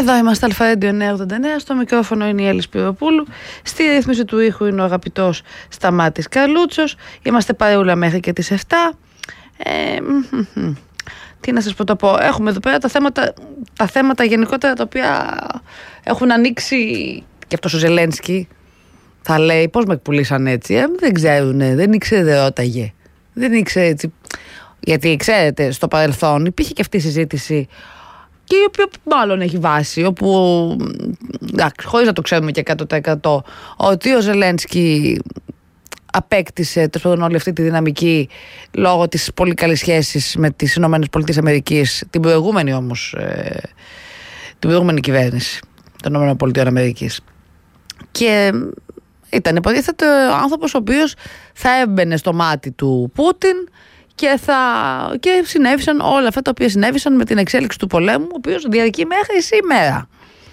Εδώ είμαστε, Αλφα-Radio 989, στο μικρόφωνο είναι η Έλλη Σπυροπούλου, στη ρύθμιση του ήχου είναι ο αγαπητός Σταμάτης Καλούτσος, είμαστε παρεούλα μέχρι και τις 7. Τι να σας πω, έχουμε εδώ πέρα τα θέματα γενικότερα τα οποία έχουν ανοίξει, και αυτός ο Ζελένσκι θα λέει πώς με εκπουλήσαν έτσι, δεν ξέρουνε, δεν ήξερε, δεν ρώταγε, δεν ήξερε έτσι, γιατί ξέρετε στο παρελθόν υπήρχε και αυτή η συζήτηση και η οποία μάλλον έχει βάση, όπου χωρίς να το ξέρουμε και 100% ότι ο Ζελένσκι απέκτησε όλη αυτή τη δυναμική λόγω της πολύ καλής σχέσης με τις ΗΠΑ, την προηγούμενη όμως, την προηγούμενη κυβέρνηση των ΗΠΑ. Και ήταν υποτίθεται άνθρωπος ο οποίος θα έμπαινε στο μάτι του Πούτιν και συνέβησαν όλα αυτά τα οποία συνέβησαν με την εξέλιξη του πολέμου, ο οποίος διαρκεί μέχρι σήμερα.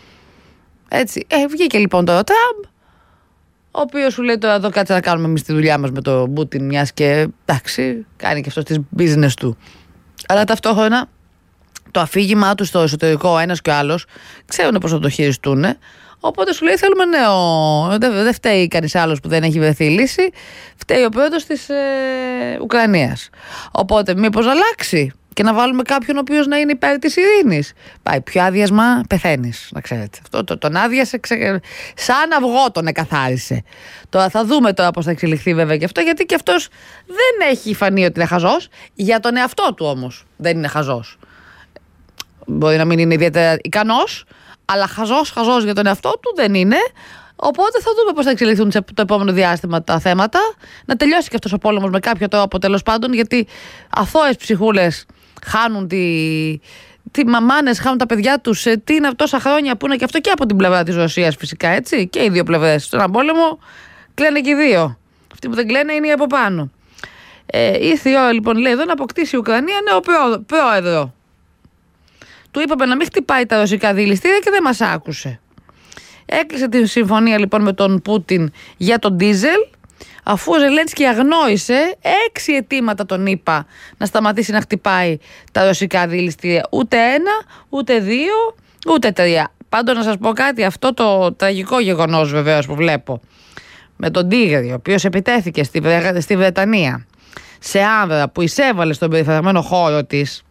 Έτσι. Βγήκε λοιπόν τώρα ο Τραμπ, ο οποίος σου λέει τώρα εδώ κάτσε να κάνουμε εμείς τη δουλειά μας με τον Πούτιν, μιας και εντάξει, κάνει και αυτό τις business του. Αλλά ταυτόχρονα το αφήγημά του στο εσωτερικό, ο ένας και ο άλλος, ξέρουν πώς θα το χειριστούν. Οπότε σου λέει θέλουμε νέο. Δεν φταίει κανείς άλλος που δεν έχει βρεθεί λύση. Φταίει ο πρόεδρος της Ουκρανίας. Οπότε μήπως αλλάξει και να βάλουμε κάποιον ο οποίος να είναι υπέρ της ειρήνης. Πάει πιο άδειασμα, πεθαίνεις, να ξέρετε. Αυτό τον άδειασε, σαν αυγό τον εκαθάρισε. Τώρα θα δούμε τώρα πώς θα εξελιχθεί βέβαια και αυτό, γιατί και αυτός δεν έχει φανεί ότι είναι χαζός. Για τον εαυτό του όμως δεν είναι χαζός. Μπορεί να μην είναι ιδιαίτερα ικανός, αλλά χαζός για τον εαυτό του δεν είναι. Οπότε θα δούμε πώς θα εξελιχθούν το επόμενο διάστημα τα θέματα. Να τελειώσει και αυτός ο πόλεμος με κάποιο τρόπο τέλος πάντων, γιατί αθώες ψυχούλες χάνουν τι μαμάνες, χάνουν τα παιδιά τους. Τι είναι τόσα χρόνια που είναι και αυτό και από την πλευρά της Ρωσίας φυσικά, έτσι. Και οι δύο πλευρές. Στον πόλεμο κλαίνε και οι δύο. Αυτοί που δεν κλαίνε είναι οι από πάνω. Ήρθε η ώρα λοιπόν, λέει εδώ, να αποκτήσει η Ουκρανία νέο πρόεδρο. Του είπαμε να μην χτυπάει τα ρωσικά δηληστήρια και δεν μας άκουσε. Έκλεισε τη συμφωνία λοιπόν με τον Πούτιν για τον ντίζελ, αφού ο Ζελένσκι αγνόησε 6 αιτήματα τον είπα να σταματήσει να χτυπάει τα ρωσικά δηληστήρια. Ούτε 1, ούτε 2, ούτε 3. Πάντως να σας πω κάτι, αυτό το τραγικό γεγονός βεβαίως που βλέπω με τον Τίγρη, ο οποίος επιτέθηκε στη Βρετανία σε άνδρα που εισέβαλε στον περιφερειακό χώρο της.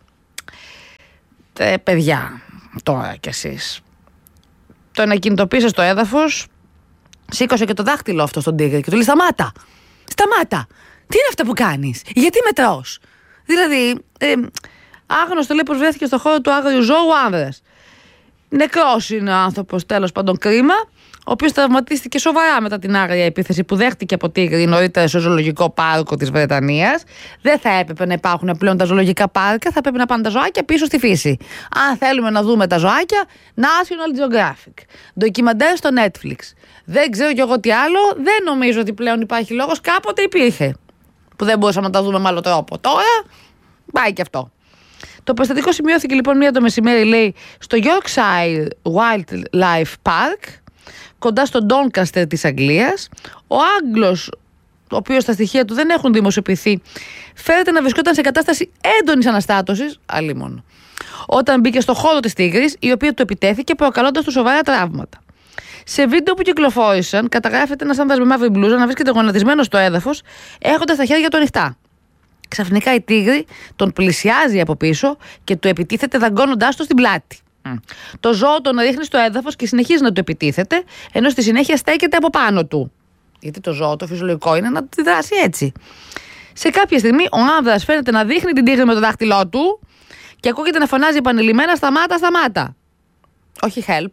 Παιδιά, τώρα κι εσείς. Το να κινητοποίησε στο έδαφος, σήκωσε και το δάχτυλο αυτό στον Τίγρη και του λέει σταμάτα, τι είναι αυτά που κάνεις, γιατί μετράως. Δηλαδή, άγνωστο λέει πως βρέθηκε στο χώρο του άγριου ζώου άνδρας. Νεκρός είναι ο άνθρωπος, τέλος πάντων κρίμα, ο οποίος τραυματίστηκε σοβαρά μετά την άγρια επίθεση που δέχτηκε από τίγρη νωρίτερα στο ζωολογικό πάρκο της Βρετανίας. Δεν θα έπρεπε να υπάρχουν πλέον τα ζωολογικά πάρκα, θα πρέπει να πάνε τα ζωάκια πίσω στη φύση. Αν θέλουμε να δούμε τα ζωάκια, National Geographic, ντοκιμαντέρ στο Netflix. Δεν ξέρω κι εγώ τι άλλο, δεν νομίζω ότι πλέον υπάρχει λόγος, κάποτε υπήρχε, που δεν μπορούσαμε να τα δούμε με άλλο τρόπο. Τώρα πάει και αυτό. Το περιστατικό σημειώθηκε λοιπόν μία το μεσημέρι, λέει, στο Yorkshire Wildlife Park, κοντά στο Doncaster της Αγγλίας. Ο Άγγλος, ο οποίος τα στοιχεία του δεν έχουν δημοσιοποιηθεί, φέρεται να βρισκόταν σε κατάσταση έντονης αναστάτωσης, αλίμονο, όταν μπήκε στο χώρο της τίγρης, η οποία του επιτέθηκε προκαλώντας του σοβαρά τραύματα. Σε βίντεο που κυκλοφόρησαν, καταγράφεται ένας άνδρας με μαύρη μπλούζα να βρίσκεται γονατισμένος στο έδαφος, έχοντας τα χέρια του ανοιχτά. Ξαφνικά η τίγρη τον πλησιάζει από πίσω και του επιτίθεται δαγκώνοντάς το στην πλάτη. Το ζώο τον ρίχνει στο έδαφος και συνεχίζει να του επιτίθεται, ενώ στη συνέχεια στέκεται από πάνω του. Γιατί το ζώο, το φυσιολογικό είναι να τη δράσει έτσι. Σε κάποια στιγμή ο άνδρας φαίνεται να δείχνει την τίγρη με το δάχτυλό του και ακούγεται να φωνάζει επανειλημμένα σταμάτα. Όχι help.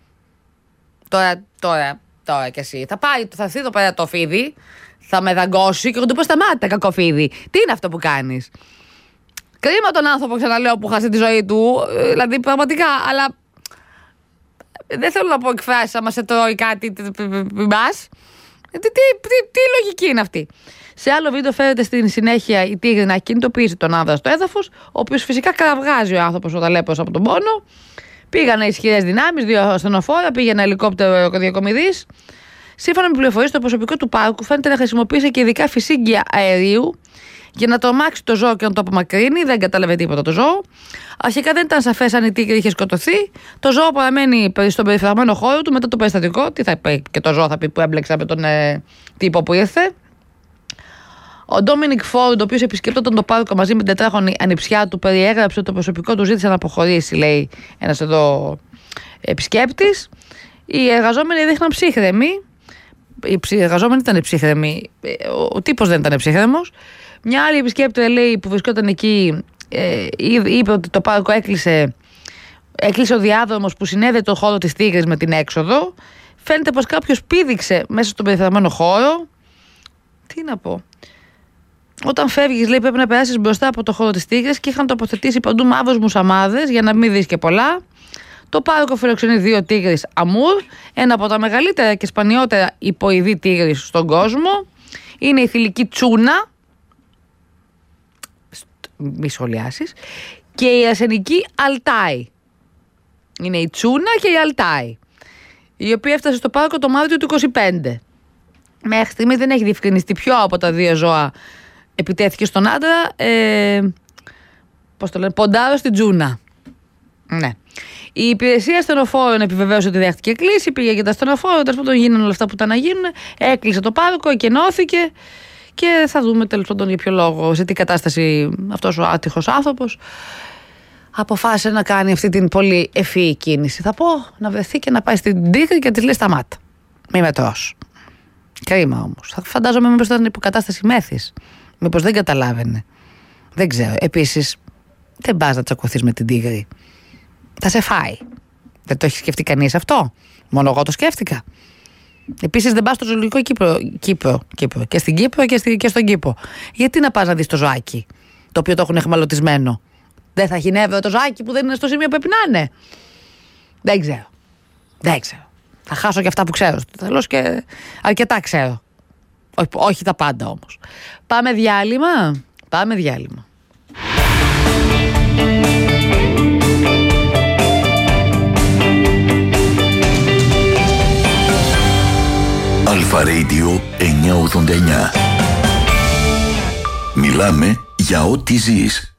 Τώρα κι εσύ. Θα έρθει εδώ πέρα το φίδι, θα με δαγκώσει και εγώ του πω σταμάτα, κακό φίδι. Τι είναι αυτό που κάνεις. Κρίμα τον άνθρωπο, ξαναλέω, που χάσε τη ζωή του, δηλαδή πραγματικά, αλλά δεν θέλω να πω εκφράσεις άμα σε τρώει κάτι μας. Τι λογική είναι αυτή. Σε άλλο βίντεο φέρεται στην συνέχεια η τίγρη να κινητοποιήσει τον άνδρα στο έδαφος, ο οποίος φυσικά κραυγάζει ο άνθρωπος όταν λέπος από τον πόνο. Πήγαν ισχυρές δυνάμεις, 2 ασθενοφόρα, πήγε ένα ελικόπτερο διακομιδής. Σύμφωνα με πληροφορίες, το προσωπικό του πάρκου φαίνεται να χρησιμοποίησε και ειδικά φυσίγγια αερίου για να τρομάξει το ζώο και να το απομακρύνει. Δεν κατάλαβε τίποτα το ζώο. Αρχικά δεν ήταν σαφές αν η τίγρη είχε σκοτωθεί. Το ζώο παραμένει στον περιφραγμένο χώρο του μετά το περιστατικό. Τι θα πει και το ζώο, θα πει που έμπλεξα με τον τύπο που ήρθε. Ο Ντόμινικ Φόρντ, ο οποίος επισκέπτονταν το πάρκο μαζί με την τετράχονη ανιψιά του, περιέγραψε ότι το προσωπικό του ζήτησε να αποχωρήσει, λέει ένας εδώ επισκέπτης. Οι εργαζόμενοι δείχναν ψύχρεμοι. Οι εργαζόμενοι ήταν ψύχρεμοι. Ο τύπος δεν ήταν ψύχρεμος. Μια άλλη επισκέπτρια, λέει, που βρισκόταν εκεί, είπε ότι το πάρκο έκλεισε ο διάδρομος που συνέδεε το χώρο της τίγρης με την έξοδο. Φαίνεται πως κάποιος πήδηξε μέσα στον περιφραγμένο χώρο. Τι να πω. Όταν φεύγεις, λέει, πρέπει να περάσεις μπροστά από το χώρο της τίγρης και είχαν τοποθετήσει παντού μαύρους μουσαμάδες για να μην δεις και πολλά. Το πάρκο φιλοξενεί 2 τίγρεις αμούρ, ένα από τα μεγαλύτερα και σπανιότερα υποειδή τίγρης στον κόσμο. Είναι η θηλυκή τσούνα, μη σχολιάσεις, και η αρσενική αλτάι. Είναι η τσούνα και η αλτάι, η οποία έφτασε στο πάρκο το Μάρτιο του 2025. Μέχρι στιγμή δεν έχει διευκρινιστεί ποιο από τα 2 ζώα επιτέθηκε στον άντρα. Πώς το λένε, ποντάρο στην τσούνα. Ναι. Η υπηρεσία ασθενοφόρων επιβεβαίωσε ότι δέχτηκε κλίση, πήγε και τα ασθενοφόρα, τέλος πάντων γίνανε όλα αυτά που ήταν να γίνουν. Έκλεισε το πάρκο, εκενώθηκε και θα δούμε τέλος πάντων για ποιο λόγο, σε τι κατάσταση αυτός ο άτυχος άνθρωπος αποφάσισε να κάνει αυτή την πολύ ευφυή κίνηση. Θα πω να βρεθεί και να πάει στην τίγρη και να της λέει σταμάτα. Μη με τρως. Κρίμα όμως. Φαντάζομαι μήπως ήταν υποκατάσταση μέθης. Μήπως δεν καταλάβαινε. Δεν ξέρω. Επίσης, δεν πας να τσακωθείς με την τίγρη. Θα σε φάει. Δεν το έχει σκεφτεί κανείς αυτό. Μόνο εγώ το σκέφτηκα. Επίσης, δεν πας στο ζωολογικό Κύπρο. Και στην Κύπρο και στον Κήπο. Γιατί να πας να δεις το ζωάκι, το οποίο το έχουν εχμαλωτισμένο. Δεν θα χινεύει το ζωάκι που δεν είναι στο σημείο που πρέπει να είναι. Δεν ξέρω. Θα χάσω και αυτά που ξέρω στο τέλος και αρκετά ξέρω. Όχι τα πάντα όμως. Πάμε διάλειμμα. Αλφα Radio 989. Μιλάμε για ό,τι ζεις.